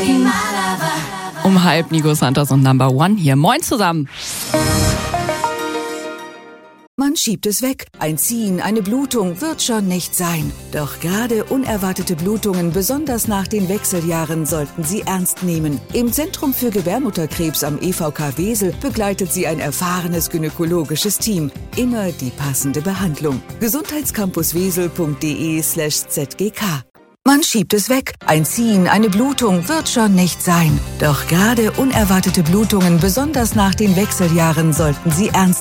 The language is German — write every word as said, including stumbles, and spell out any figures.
Nachrichten um halb. Nico Santos und Number One hier. Moin zusammen. Man schiebt es weg. Ein Ziehen, eine Blutung wird schon nicht sein. Doch gerade unerwartete Blutungen, besonders nach den Wechseljahren, sollten Sie ernst nehmen. Im Zentrum für Gebärmutterkrebs am E V K Wesel begleitet Sie ein erfahrenes gynäkologisches Team. Immer die passende Behandlung. gesundheitscampuswesel.de slash zgk. Man schiebt es weg. Ein Ziehen, eine Blutung wird schon nicht sein. Doch gerade unerwartete Blutungen, besonders nach den Wechseljahren, sollten Sie ernst